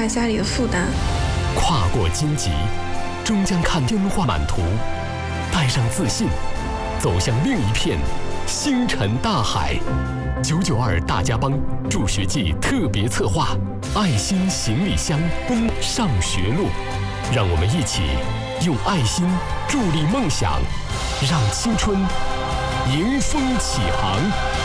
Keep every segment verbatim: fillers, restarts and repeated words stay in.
下家里的负担。 跨过荆棘，终将看天花满途，带上自信，走向另一片星辰大海。九九二大家帮助学季特别策划，爱心行李箱公上学路，让我们一起用爱心助力梦想，让青春迎风起航。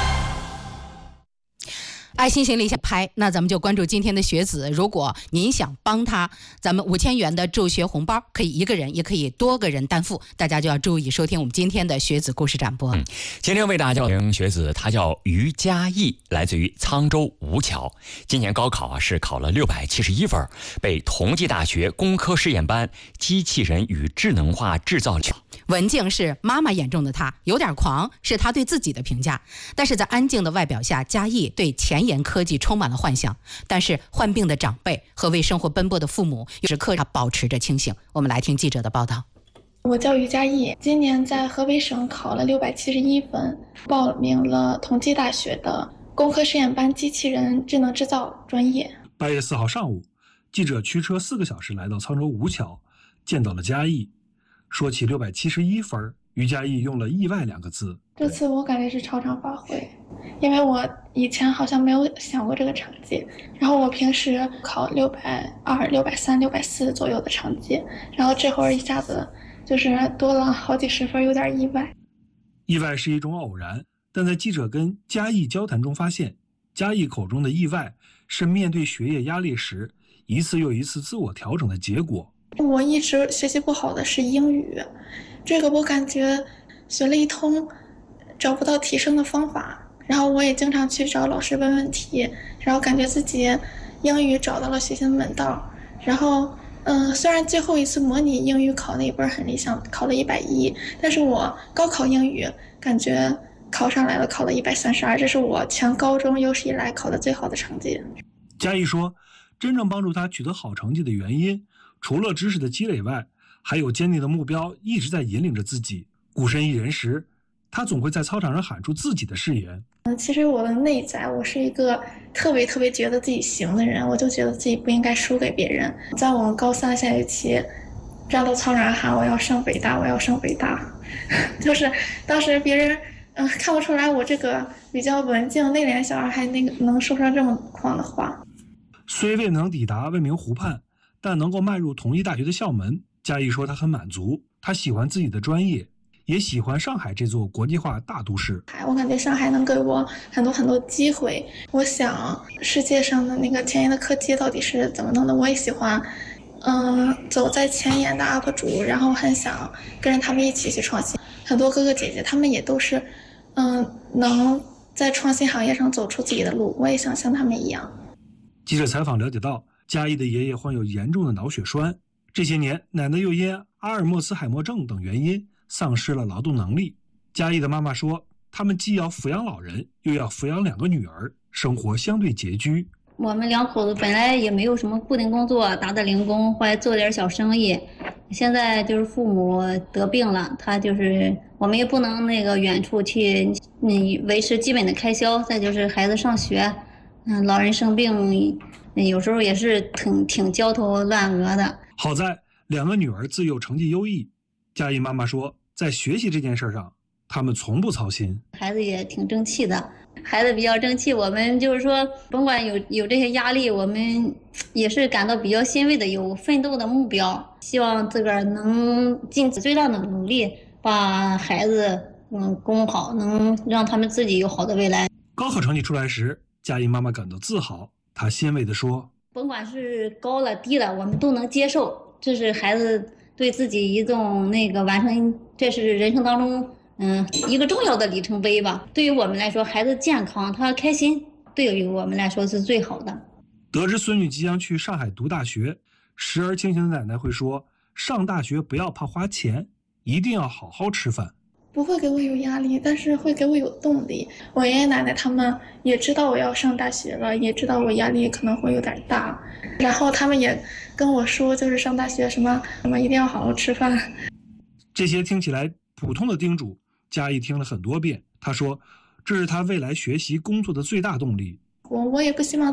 爱心行李箱拍，那咱们就关注今天的学子。如果您想帮他，咱们五千元的助学红包可以一个人，也可以多个人担负，大家就要注意收听我们今天的学子故事展播。 嗯、今天为大家邀请学子，他叫于佳艺，来自于沧州吴桥。今年高考啊是考了六百七十一分，被同济大学工科试验班机器人与智能化制造奖。 文静是妈妈眼中的他，有点狂，是他对自己的评价。但是在安静的外表下，佳艺对前沿科技充满了幻想。但是患病的长辈和为生活奔波的父母，时刻他保持着清醒。我们来听记者的报道。 我叫于佳艺，今年在河北省考了六百七十一分，报名了同济大学的工科试验班机器人智能制造专业。 八月四号上午，记者驱车四个小时来到沧州吴桥，见到了佳艺。说起六百七十一分，于佳艺用了意外两个字。 这次我感觉是超常发挥，因为我以前好像没有想过这个成绩，然后我平时考六百二、六百三、六百四左右的成绩，然后这会儿一下子就是多了好几十分，有点意外。 意外是一种偶然，但在记者跟佳艺交谈中发现，佳艺口中的意外是面对学业压力时一次又一次自我调整的结果。 我一直学习不好的是英语，这个我感觉学了一通找不到提升的方法，然后我也经常去找老师问问题，然后感觉自己英语找到了学习的门道。然后嗯，虽然最后一次模拟英语考那本很理想，考了一百一，但是我高考英语感觉考上来了，考了一百三十二，这是我全高中有史以来考的最好的成绩。 佳艺说，真正帮助他取得好成绩的原因，除了知识的积累外，还有坚定的目标一直在引领着自己。孤身一人时，他总会在操场上喊出自己的誓言。 嗯，其实我的内在，我是一个特别特别觉得自己行的人，我就觉得自己不应该输给别人。在我们高三下学期，站到操场上喊我要上北大，我要上北大，就是当时别人嗯看不出来我这个比较文静内敛小孩还那个能说上这么狂的话。 虽未能抵达未名湖畔，但能够迈入同一大学的校门，佳艺说他很满足，他喜欢自己的专业，也喜欢上海这座国际化大都市。 我感觉上海能给我很多很多机会，我想世界上的那个前沿的科技到底是怎么弄的，我也喜欢嗯，走在前沿的 U P 主，然后很想跟着他们一起去创新。很多哥哥姐姐他们也都是嗯，能在创新行业上走出自己的路，我也想像他们一样。 记者采访了解到，佳艺的爷爷患有严重的脑血栓，这些年奶奶又因阿尔默斯海默症等原因丧失了劳动能力。佳艺的妈妈说，他们既要抚养老人，又要抚养两个女儿，生活相对拮据。 我们两口子本来也没有什么固定工作，打打零工或者做点小生意，现在就是父母得病了，他就是我们也不能那个远处去嗯维持基本的开销，再就是孩子上学，嗯，老人生病有时候也是挺挺焦头烂额的。 好在两个女儿自幼成绩优异，佳艺妈妈说，在学习这件事上他们从不操心。 孩子也挺争气的，孩子比较争气，我们就是说甭管有有这些压力，我们也是感到比较欣慰的，有奋斗的目标，希望自个儿能尽最大的努力把孩子嗯供好，能让他们自己有好的未来。 高考成绩出来时，佳艺妈妈感到自豪，她欣慰地说， 甭管是高了低了，我们都能接受，这是孩子对自己一种那个完成，这是人生当中嗯一个重要的里程碑吧。对于我们来说，孩子健康他开心，对于我们来说是最好的。 得知孙女即将去上海读大学，时而清醒的奶奶会说，上大学不要怕花钱，一定要好好吃饭。 不会给我有压力，但是会给我有动力。我爷爷奶奶他们也知道我要上大学了，也知道我压力可能会有点大，然后他们也跟我说，就是上大学什么什么一定要好好吃饭。 这些听起来普通的叮嘱，佳艺听了很多遍。他说，这是他未来学习工作的最大动力。 我我也不希望